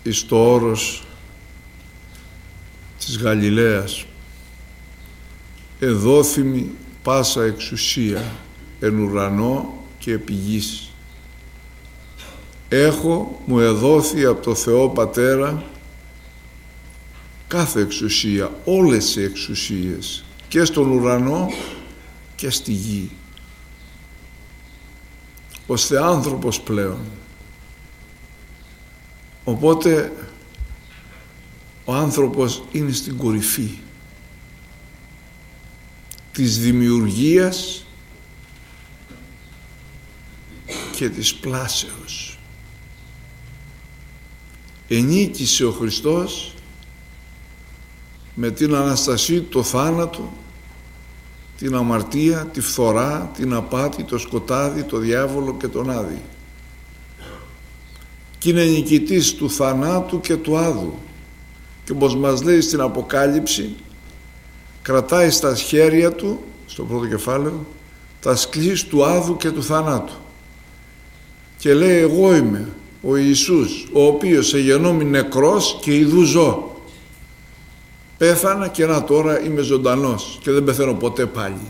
εις το όρος της Γαλιλαίας, εδόθημη πάσα εξουσία εν ουρανό και επί γης. Έχω μου εδόθη από το Θεό Πατέρα κάθε εξουσία, όλες οι εξουσίες, και στον ουρανό και στη γη. Ώστε άνθρωπος πλέον. Οπότε ο άνθρωπος είναι στην κορυφή της δημιουργίας και της πλάσεως. Ενίκησε ο Χριστός με την Αναστασή το θάνατο, την αμαρτία, τη φθορά, την απάτη, το σκοτάδι, το διάβολο και τον Άδη. Και είναι νικητής του θανάτου και του άδου. Και όπως μας λέει στην Αποκάλυψη, κρατάει στα χέρια του, στο πρώτο κεφάλαιο, τα σκλής του άδου και του θανάτου. Και λέει, εγώ είμαι ο Ιησούς, ο οποίος εγενόμη νεκρός και ιδού ζω. Πέθανα και να τώρα είμαι ζωντανός και δεν πεθαίνω ποτέ πάλι.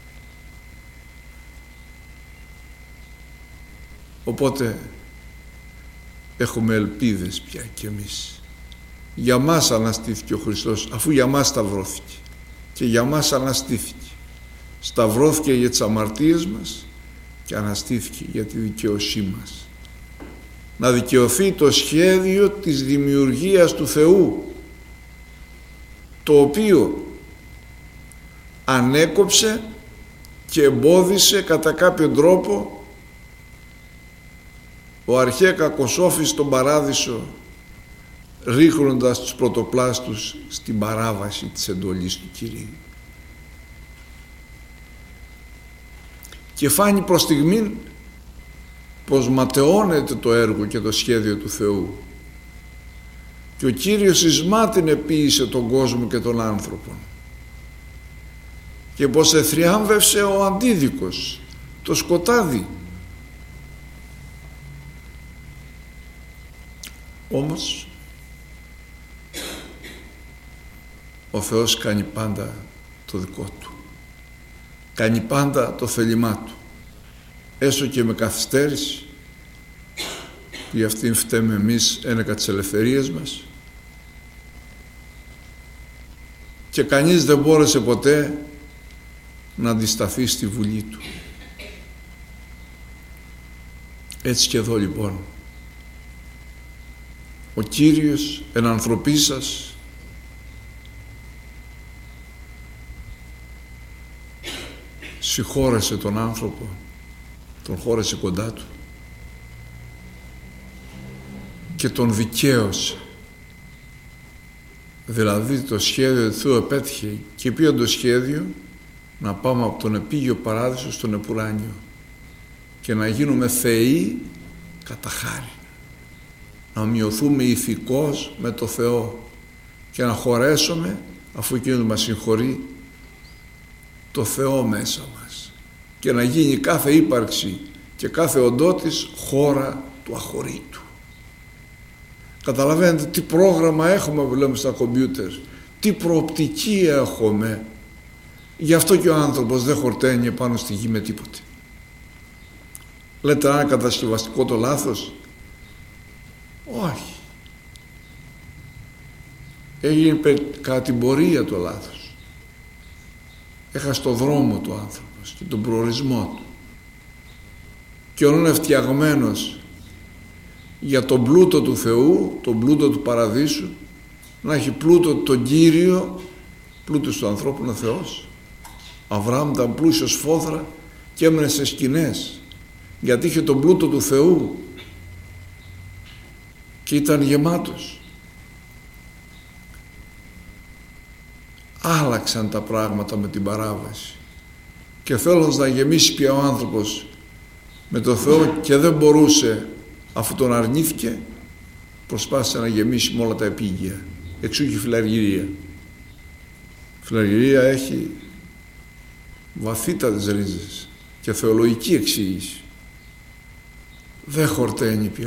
Οπότε έχουμε ελπίδες πια κι εμείς. Για μας αναστήθηκε ο Χριστός, αφού για μας σταυρώθηκε, και για μας αναστήθηκε. Σταυρώθηκε για τις αμαρτίες μας και αναστήθηκε για τη δικαιοσύνη μας. Να δικαιωθεί το σχέδιο της δημιουργίας του Θεού, το οποίο ανέκοψε και εμπόδισε κατά κάποιο τρόπο ο αρχαία κακοσόφης στον παράδεισο, ρίχνοντας τους πρωτοπλάστους στην παράβαση της εντολής του Κυρίου. Και φάνει προς στιγμήν πως ματαιώνεται το έργο και το σχέδιο του Θεού, και ο Κύριος εις μάτιν επίησε τον κόσμο και τον άνθρωπο, και πως εθριάμβευσε ο αντίδικος, το σκοτάδι. Όμως ο Θεός κάνει πάντα το δικό του, κάνει πάντα το θέλημά του, έστω και με καθυστέρηση. Γι' αυτήν φταίμε εμείς ένεκα της ελευθερίας μας, και κανείς δεν μπόρεσε ποτέ να αντισταθεί στη βουλή του. Έτσι και εδώ λοιπόν ο Κύριος εν ανθρωπίσας συγχώρεσε τον άνθρωπο, τον χώρεσε κοντά του και τον δικαίωσε. Δηλαδή το σχέδιο του Θεού επέτυχε, και ποιο το σχέδιο? Να πάμε από τον επίγειο παράδεισο στον επουράνιο και να γίνουμε θεοί κατά χάρη, να μειωθούμε ηθικώς με το Θεό και να χωρέσουμε, αφού εκείνος μας συγχωρεί, το Θεό μέσα μας, και να γίνει κάθε ύπαρξη και κάθε οντότης χώρα του αχωρήτου. Καταλαβαίνετε τι πρόγραμμα έχουμε που λέμε στα κομπιούτερ, τι προοπτική έχουμε. Γι' αυτό και ο άνθρωπος δεν χορταίνει πάνω στη γη με τίποτε. Λέτε, αν είναι κατασκευαστικό το λάθος? Όχι. Έγινε κατά την πορεία το λάθος. Έχασε το δρόμο του άνθρωπος και τον προορισμό του, και ο είναι φτιαγμένος για τον πλούτο του Θεού, τον πλούτο του παραδείσου, να έχει πλούτο τον Κύριο. Πλούτος του ανθρώπου είναι ο Θεός. Αβραάμ ήταν πλούσιος φόδρα και έμενε σε σκηνές, γιατί είχε τον πλούτο του Θεού και ήταν γεμάτος. Άλλαξαν τα πράγματα με την παράβαση, και θέλοντας να γεμίσει πια ο άνθρωπος με το Θεό και δεν μπορούσε, αφού τον αρνήθηκε, προσπάθησε να γεμίσει με όλα τα επίγεια. Εξού και η φιλαργυρία. Η φιλαργυρία έχει βαθύτατες ρίζες και θεολογική εξήγηση. Δεν χορταίνει πια